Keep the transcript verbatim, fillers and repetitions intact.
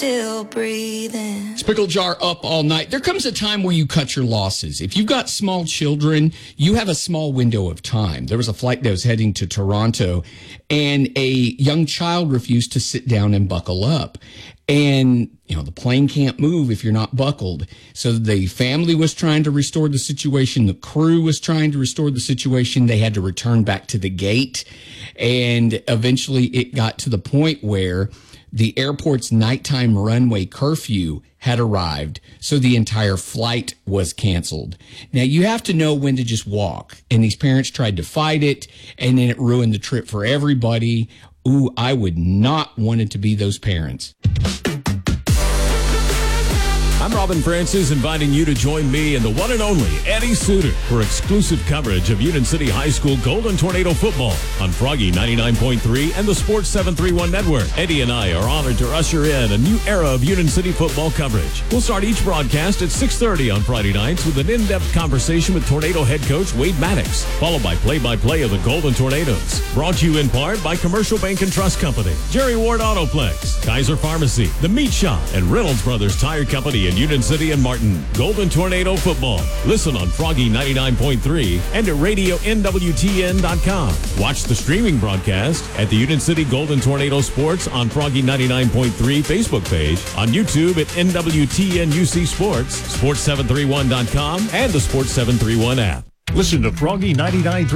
still breathing. Pickle Jar up all night. There comes a time where you cut your losses. If you've got small children, you have a small window of time. There was a flight that was heading to Toronto, and a young child refused to sit down and buckle up. And, you know, the plane can't move if you're not buckled. So the family was trying to restore the situation. The crew was trying to restore the situation. They had to return back to the gate. And eventually it got to the point where the airport's nighttime runway curfew had arrived, so the entire flight was canceled. Now, you have to know when to just walk, and these parents tried to fight it, and then it ruined the trip for everybody. Ooh, I would not want it to be those parents. I'm Robin Francis, inviting you to join me and the one and only Eddie Suter for exclusive coverage of Union City High School Golden Tornado football on Froggy ninety-nine point three and the Sports seven thirty-one Network. Eddie and I are honored to usher in a new era of Union City football coverage. We'll start each broadcast at six thirty on Friday nights with an in-depth conversation with Tornado head coach Wade Maddox, followed by play-by-play of the Golden Tornadoes. Brought to you in part by Commercial Bank and Trust Company, Jerry Ward Autoplex, Kaiser Pharmacy, The Meat Shop, and Reynolds Brothers Tire Company in Union City and Martin. Golden Tornado football. Listen on Froggy ninety-nine point three and at radio N W T N dot com. Watch the streaming broadcast at the Union City Golden Tornado Sports on Froggy ninety-nine point three Facebook page, on YouTube at N W T N U C Sports, sports seven thirty-one dot com, and the Sports seven thirty-one app. Listen to Froggy ninety-nine point three